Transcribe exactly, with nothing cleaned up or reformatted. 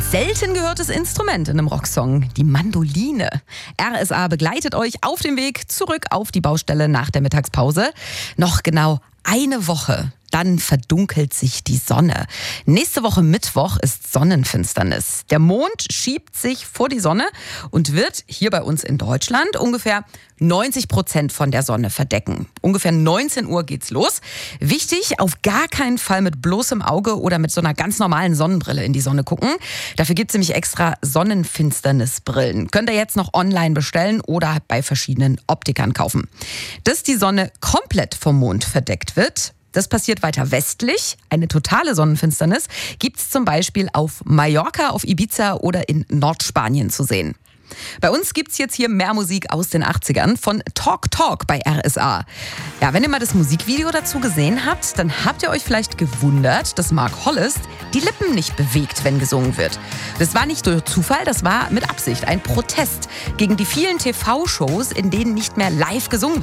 Selten gehörtes Instrument in einem Rocksong, die Mandoline. R S A begleitet euch auf dem Weg zurück auf die Baustelle nach der Mittagspause. Noch genau eine Woche, dann verdunkelt sich die Sonne. Nächste Woche Mittwoch ist Sonnenfinsternis. Der Mond schiebt sich vor die Sonne und wird hier bei uns in Deutschland ungefähr neunzig Prozent von der Sonne verdecken. Ungefähr neunzehn Uhr geht's los. Wichtig, auf gar keinen Fall mit bloßem Auge oder mit so einer ganz normalen Sonnenbrille in die Sonne gucken. Dafür gibt's nämlich extra Sonnenfinsternisbrillen. Könnt ihr jetzt noch online bestellen oder bei verschiedenen Optikern kaufen. Dass die Sonne komplett vom Mond verdeckt wird, das passiert weiter westlich. Eine totale Sonnenfinsternis gibt es zum Beispiel auf Mallorca, auf Ibiza oder in Nordspanien zu sehen. Bei uns gibt's jetzt hier mehr Musik aus den achtzigern von Talk Talk bei R S A. Ja, wenn ihr mal das Musikvideo dazu gesehen habt, dann habt ihr euch vielleicht gewundert, dass Mark Hollis die Lippen nicht bewegt, wenn gesungen wird. Das war nicht durch Zufall, das war mit Absicht ein Protest gegen die vielen T V-Shows, in denen nicht mehr live gesungen wird.